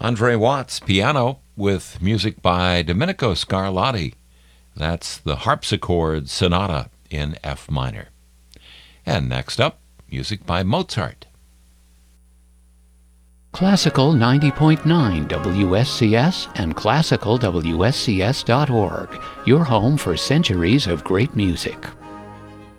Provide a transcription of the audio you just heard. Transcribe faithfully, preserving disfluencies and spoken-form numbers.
Andre Watts, piano, with music by Domenico Scarlatti. That's the Harpsichord Sonata in F minor. And next up, music by Mozart. Classical ninety point nine W S C S and classical W S C S dot org, your home for centuries of great music.